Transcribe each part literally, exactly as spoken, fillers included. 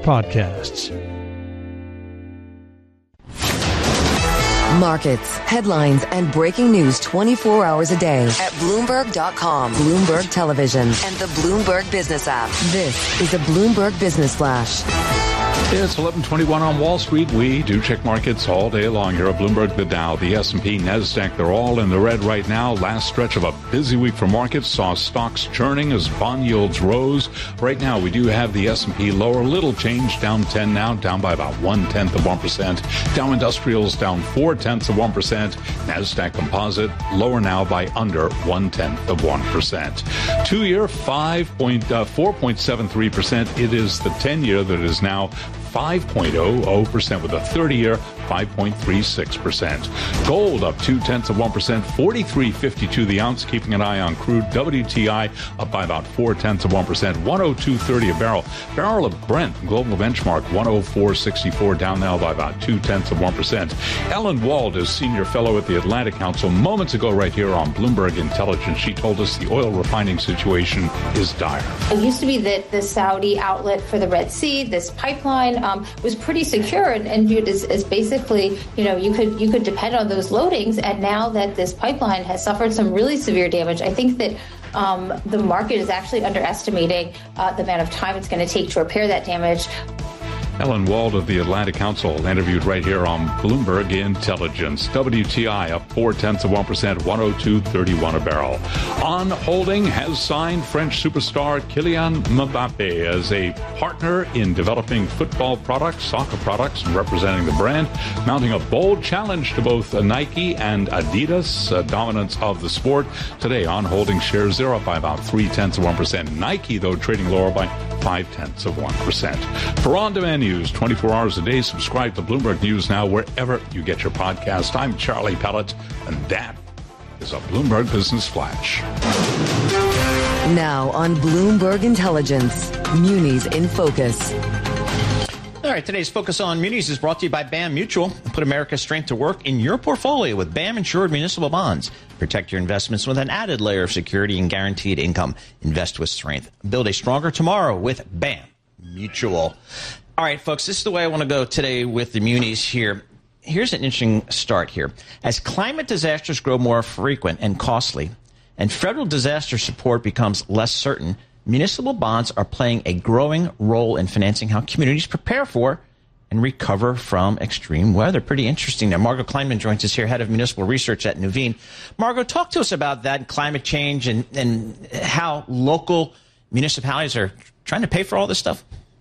podcasts. Markets, headlines, and breaking news twenty-four hours a day at Bloomberg dot com, Bloomberg Television, and the Bloomberg Business app. This is the Bloomberg Business Flash. It's eleven twenty-one on Wall Street. We do check markets all day long here at Bloomberg. The Dow, the S and P, NASDAQ, they're all in the red right now. Last stretch of a busy week for markets saw stocks churning as bond yields rose. Right now, we do have the S and P lower, little change, down ten now, down by about one-tenth of one percent. Dow Industrials down four-tenths of one percent. NASDAQ Composite lower now by under one-tenth of one percent. Two-year, five point, uh, four point seven three percent. It is the ten-year that is now five point zero zero percent with a thirty-year, five point three six percent. Gold up two-tenths of one percent, forty-three fifty-two the ounce, keeping an eye on crude. W T I up by about four-tenths of one percent, one oh two thirty a barrel. Barrel of Brent, global benchmark, one oh four sixty-four, down now by about two-tenths of one percent. Ellen Wald is senior fellow at the Atlantic Council. Moments ago right here on Bloomberg Intelligence, she told us the oil refining situation is dire. It used to be that the Saudi outlet for the Red Sea, this pipeline, Um, was pretty secure and, and viewed as, as basically, you know, you could you could depend on those loadings. And now that this pipeline has suffered some really severe damage, I think that um, the market is actually underestimating uh, the amount of time it's going to take to repair that damage. Ellen Wald of the Atlantic Council interviewed right here on Bloomberg Intelligence. W T I up four-tenths of one percent, one oh two thirty-one a barrel. On Holding has signed French superstar Kylian Mbappe as a partner in developing football products, soccer products, and representing the brand, mounting a bold challenge to both Nike and Adidas, uh, dominance of the sport. Today, On Holding shares are up by about three-tenths of one percent. Nike, though, trading lower by five-tenths of one percent. For on-demand news twenty-four hours a day, subscribe to Bloomberg News Now wherever you get your podcast. I'm Charlie Pellet, and that is a Bloomberg Business Flash. Now on Bloomberg Intelligence, Munis in Focus. All right, today's Focus on Munis is brought to you by BAM Mutual. Put America's strength to work in your portfolio with BAM insured municipal bonds. Protect your investments with an added layer of security and guaranteed income. Invest with strength. Build a stronger tomorrow with BAM Mutual. All right, folks, this is the way I want to go today with the munis here. Here's an interesting start here. As climate disasters grow more frequent and costly, and federal disaster support becomes less certain, municipal bonds are playing a growing role in financing how communities prepare for and recover from extreme weather. Pretty interesting there. Margot Kleinman joins us here, head of municipal research at Nuveen. Margot, talk to us about that, climate change, and, and how local municipalities are trying to pay for all this stuff.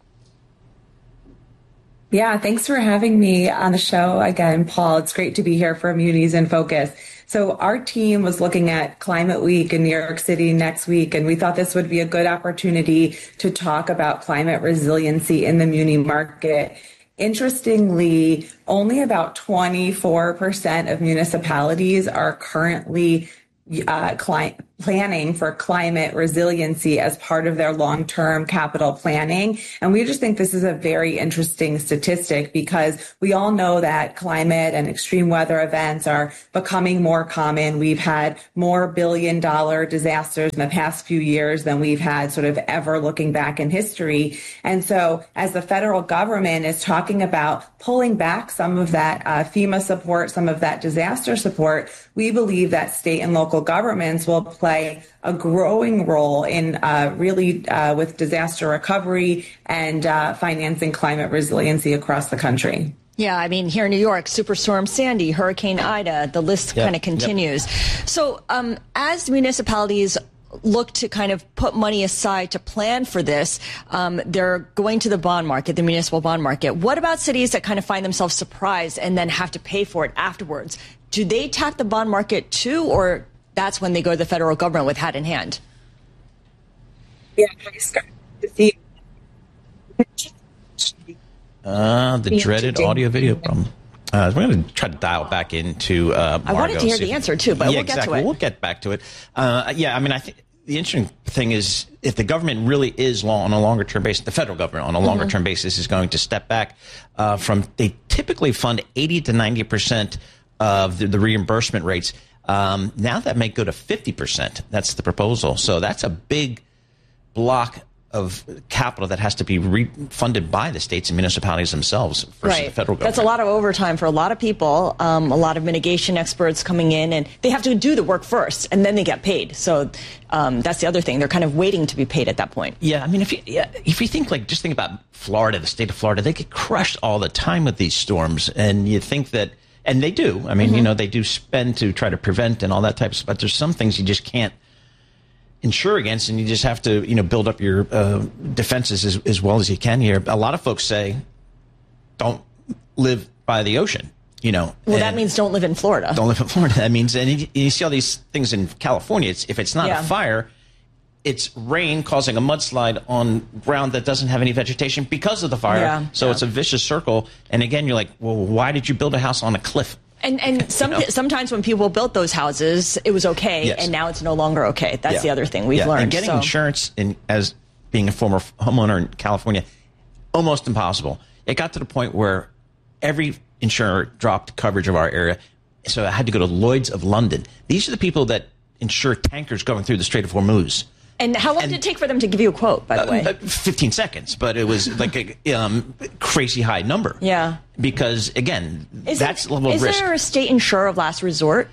Yeah, thanks for having me on the show again, Paul. It's great to be here for Munis in Focus. So our team was looking at Climate Week in New York City next week, and we thought this would be a good opportunity to talk about climate resiliency in the muni market. Interestingly, only about twenty-four percent of municipalities are currently uh, cli- planning for climate resiliency as part of their long-term capital planning. And we just think this is a very interesting statistic because we all know that climate and extreme weather events are becoming more common. We've had more billion dollar disasters in the past few years than we've had sort of ever looking back in history. And so as the federal government is talking about pulling back some of that uh, FEMA support, some of that disaster support, we believe that state and local governments will play a growing role in uh, really uh, with disaster recovery and uh, financing climate resiliency across the country. Yeah, I mean, here in New York, Superstorm Sandy, Hurricane Ida, the list yep. kind of continues. Yep. So um, as municipalities look to kind of put money aside to plan for this, um, they're going to the bond market, the municipal bond market. What about cities that kind of find themselves surprised and then have to pay for it afterwards? Do they tap the bond market too, or that's when they go to the federal government with hat in hand? Yeah, I start to see. Uh, the dreaded audio video problem. Uh, we're going to try to dial back into uh, Margo. I wanted to hear the answer, too, but yeah, we'll get exactly. to it. We'll get back to it. Uh, yeah, I mean, I think the interesting thing is if the government really is long, on a longer-term basis, the federal government on a longer-term mm-hmm. basis is going to step back uh, from, they typically fund eighty to ninety percent of the, the reimbursement rates. Um, now that may go to fifty percent. That's the proposal. So that's a big block of capital that has to be refunded by the states and municipalities themselves versus right. the federal government. That's a lot of overtime for a lot of people, um, a lot of mitigation experts coming in, and they have to do the work first, and then they get paid. So um, that's the other thing. They're kind of waiting to be paid at that point. Yeah, I mean, if you, yeah, if you think, like, just think about Florida, the state of Florida, they get crushed all the time with these storms, and you think that, and they do. I mean, mm-hmm. you know, they do spend to try to prevent and all that type of stuff, but there's some things you just can't insure against, and you just have to, you know, build up your uh, defenses as, as well as you can here. A lot of folks say, don't live by the ocean, you know. Well, that means don't live in Florida. Don't live in Florida. That means, and you, you see all these things in California. It's, if it's not yeah. a fire, it's rain causing a mudslide on ground that doesn't have any vegetation because of the fire. Yeah. So yeah. it's a vicious circle. And again, you're like, well, why did you build a house on a cliff? And and some, you know? sometimes when people built those houses, it was okay, yes. and now it's no longer okay. That's yeah. the other thing we've yeah. learned. And getting so. insurance, in, as being a former homeowner in California, almost impossible. It got to the point where every insurer dropped coverage of our area, so I had to go to Lloyd's of London. These are the people that insure tankers going through the Strait of Hormuz. And how long and, did it take for them to give you a quote, by the uh, way? Uh, fifteen seconds, but it was like a um, crazy high number. Yeah. Because, again, is that's it, the level of is risk. Is there a state insurer of last resort?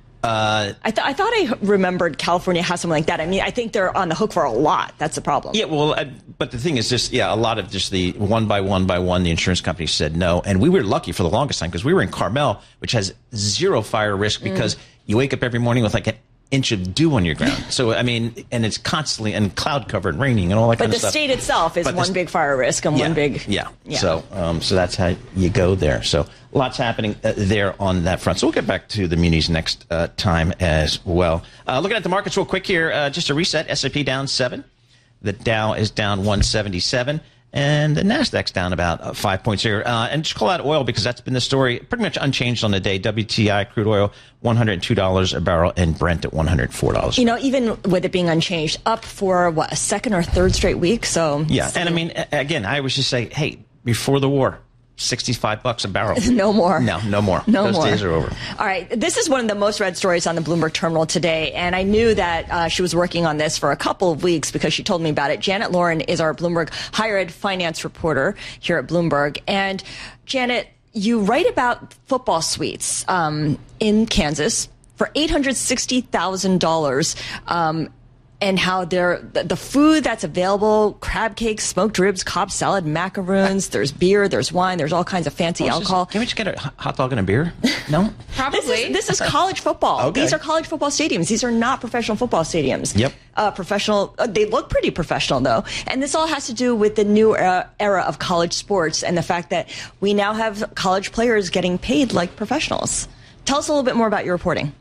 Uh, I, th- I thought I remembered California has something like that. I mean, I think they're on the hook for a lot. That's the problem. Yeah, well, I, but the thing is just, yeah, a lot of just the one by one by one, the insurance company said no. And we were lucky for the longest time because we were in Carmel, which has zero fire risk because mm. you wake up every morning with like an inch of dew on your ground. So, I mean, and it's constantly and cloud covered, raining and all that but kind of stuff. But the state itself is but one the, big fire risk and yeah, one big... Yeah, yeah. So, um, so that's how you go there. So lots happening uh, there on that front. So we'll get back to the munis next uh, time as well. Uh, looking at the markets real quick here, uh, just a reset. S and P down seven. The Dow is down one seventy-seven. And the NASDAQ's down about uh, five points here. Uh, and just call out oil because that's been the story pretty much unchanged on the day. W T I crude oil, one hundred two dollars a barrel, and Brent at one hundred four dollars. You know, even with it being unchanged, up for, what, a second or third straight week? So yeah, and I mean, again, I always just say, hey, before the war, sixty-five bucks a barrel. No more. No, no more. No Those more. days are over. All right. This is one of the most read stories on the Bloomberg terminal today. And I knew that uh, she was working on this for a couple of weeks because she told me about it. Janet Lauren is our Bloomberg higher ed finance reporter here at Bloomberg. And Janet, you write about football suites um, in Kansas for eight hundred sixty thousand dollars. Um, and how they're, the food that's available, crab cakes, smoked ribs, Cobb salad, macaroons, there's beer, there's wine, there's all kinds of fancy oh, alcohol. Just, can we just get a hot dog and a beer? No? Probably. This is, this is college football. Okay. These are college football stadiums. These are not professional football stadiums. Yep. Uh, professional, uh, they look pretty professional, though. And this all has to do with the new era, era of college sports and the fact that we now have college players getting paid like professionals. Tell us a little bit more about your reporting.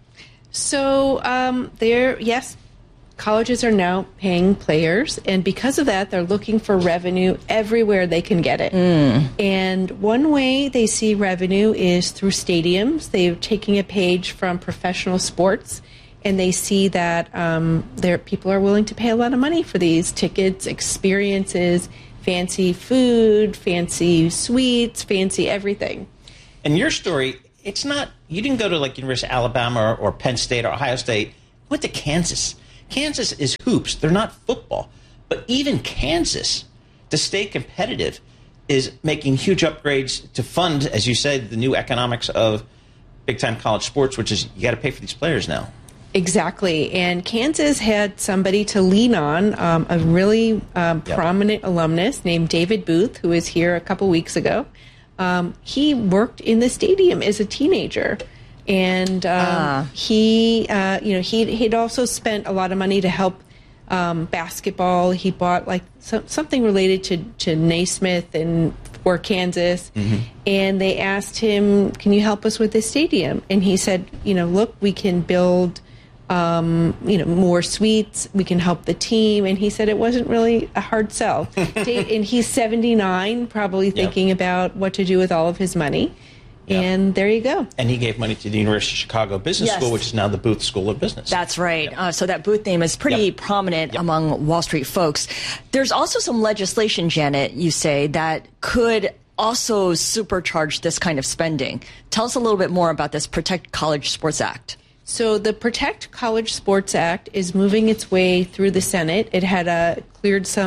So um, there, yes, colleges are now paying players, and because of that, they're looking for revenue everywhere they can get it. Mm. And one way they see revenue is through stadiums. They're taking a page from professional sports, and they see that um, there people are willing to pay a lot of money for these tickets, experiences, fancy food, fancy suites, fancy everything. And your story, it's not, you didn't go to like University of Alabama or, or Penn State or Ohio State. You went to Kansas. Kansas is hoops. They're not football. But even Kansas, to stay competitive, is making huge upgrades to fund, as you said, the new economics of big-time college sports, which is you got to pay for these players now. Exactly. And Kansas had somebody to lean on, um, a really um, yep. prominent alumnus named David Booth, who was here a couple weeks ago. Um, he worked in the stadium as a teenager. And um, ah. he, uh, you know, he he'd also spent a lot of money to help um, basketball. He bought like some, something related to, to Naismith and or Kansas, mm-hmm. and they asked him, "Can you help us with this stadium?" And he said, "You know, look, we can build, um, you know, more suites. We can help the team." And he said it wasn't really a hard sell. And he's seventy-nine, probably thinking yep. about what to do with all of his money. Yep. And there you go. And he gave money to the University of Chicago Business yes. School, which is now the Booth School of Business. That's right. Yep. Uh, so that Booth name is pretty yep. prominent yep. among Wall Street folks. There's also some legislation, Janet, you say, that could also supercharge this kind of spending. Tell us a little bit more about this Protect College Sports Act. So the Protect College Sports Act is moving its way through the Senate. It had uh, cleared some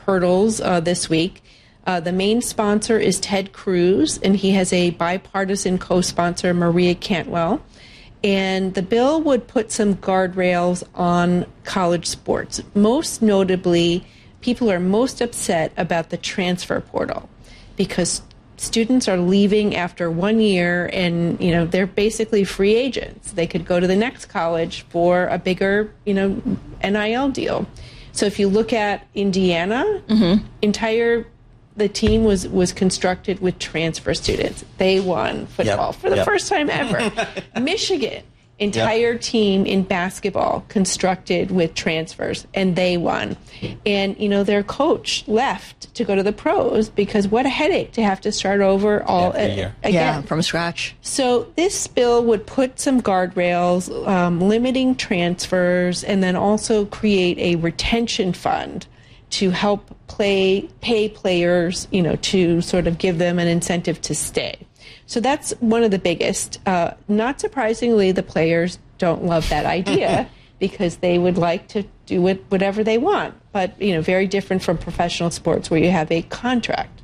hurdles uh, this week. Uh, the main sponsor is Ted Cruz, and he has a bipartisan co-sponsor, Maria Cantwell. And the bill would put some guardrails on college sports. Most notably, people are most upset about the transfer portal because students are leaving after one year and, you know, they're basically free agents. They could go to the next college for a bigger, you know, N I L deal. So if you look at Indiana, mm-hmm. entire the team was, was constructed with transfer students. They won football yep. for the yep. first time ever. Michigan, entire yep. team in basketball constructed with transfers, and they won. And, you know, their coach left to go to the pros because what a headache to have to start over all yeah, a, again. Yeah, from scratch. So this bill would put some guardrails, um, limiting transfers, and then also create a retention fund to help play pay players, you know, to sort of give them an incentive to stay. So that's one of the biggest. Uh, not surprisingly, the players don't love that idea because they would like to do it whatever they want. But, you know, very different from professional sports where you have a contract.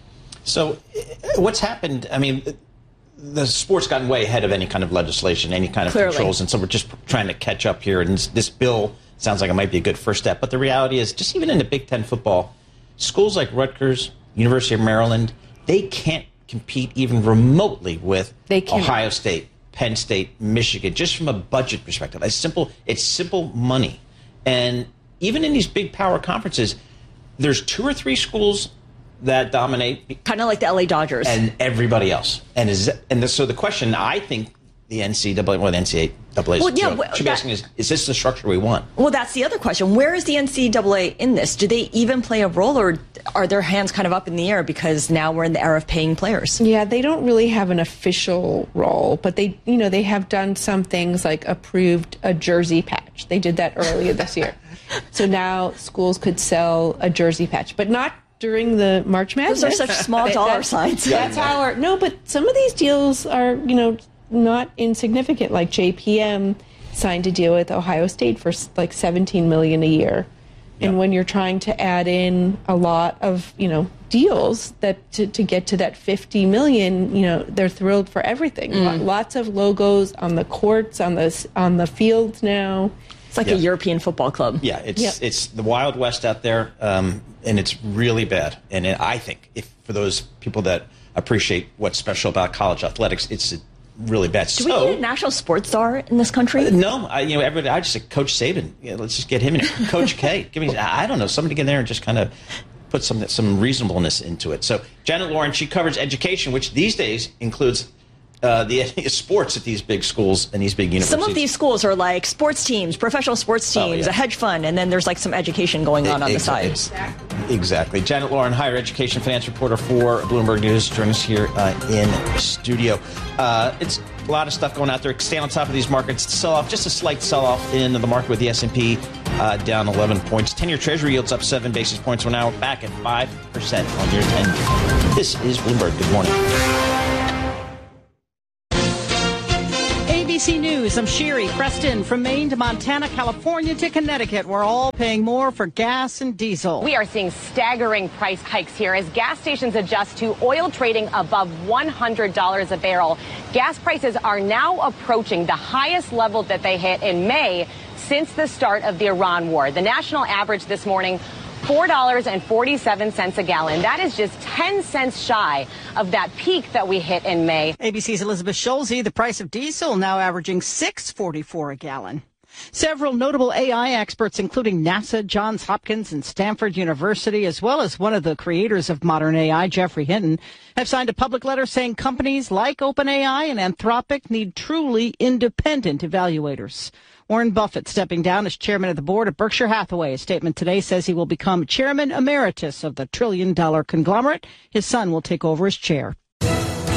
So what's happened, I mean, the sport's gotten way ahead of any kind of legislation, any kind of Clearly. controls, and so we're just trying to catch up here. And this, this bill sounds like it might be a good first step. But the reality is, just even in the Big Ten football, schools like Rutgers, University of Maryland, they can't compete even remotely with Ohio State, Penn State, Michigan, just from a budget perspective. It's simple, it's simple money. And even in these big power conferences, there's two or three schools that dominate. Kind of like the L A Dodgers. And everybody else. And is and the, so the question, I think, the N C double A, well, the N C double A well, yeah, well, should be asking is, is this the structure we want? Well, that's the other question. Where is the N C double A in this? Do they even play a role, or are their hands kind of up in the air because now we're in the era of paying players? Yeah, they don't really have an official role, but they, you know, they have done some things like approved a jersey patch. They did that earlier this year. So now schools could sell a jersey patch, but not during the March Madness. Those are such small dollar that's, signs. That's how our, no, but some of these deals are, you know, not insignificant. Like J P M signed a deal with Ohio State for like seventeen million dollars a year. And yep. when you're trying to add in a lot of, you know, deals that to, to get to that fifty million, you know, they're thrilled for everything. Mm. Lots of logos on the courts, on the on the fields now. It's like yep. a European football club. Yeah, it's yep. it's the Wild West out there, um, and it's really bad. And it, I think if for those people that appreciate what's special about college athletics, it's a really bad. Do so, we need a national sports star in this country? Uh, no, I, you know, everybody. I just say Coach Saban. You know, let's just get him in. Coach K. Give me. I don't know. Somebody get in there and just kind of put some some reasonableness into it. So Janet Lauren, she covers education, which these days includes uh, the sports at these big schools and these big universities. Some of these schools are like sports teams, professional sports teams, oh, yeah. a hedge fund, and then there's like some education going on it, on the side. Exactly. exactly. Janet Lauren, higher education finance reporter for Bloomberg News, joins us here uh, in studio. Uh, it's a lot of stuff going out there. Stay on top of these markets. Sell off, just a slight sell off in the market with the S and P uh, down eleven points. ten-year Treasury yields up seven basis points. We're now back at five percent on your ten-year. This is Bloomberg. Good morning. A B C News, I'm Sherry Preston. From Maine to Montana, California to Connecticut, we're all paying more for gas and diesel. We are seeing staggering price hikes here as gas stations adjust to oil trading above one hundred dollars a barrel. Gas prices are now approaching the highest level that they hit in May since the start of the Iran war. The national average this morning, four dollars and forty-seven cents a gallon. That is just ten cents shy of that peak that we hit in May. A B C's Elizabeth Schulze, the price of diesel now averaging six dollars and forty-four cents a gallon. Several notable A I experts, including NASA, Johns Hopkins, and Stanford University, as well as one of the creators of modern A I, Geoffrey Hinton, have signed a public letter saying companies like OpenAI and Anthropic need truly independent evaluators. Warren Buffett stepping down as chairman of the board of Berkshire Hathaway. A statement today says he will become chairman emeritus of the trillion-dollar conglomerate. His son will take over as chair.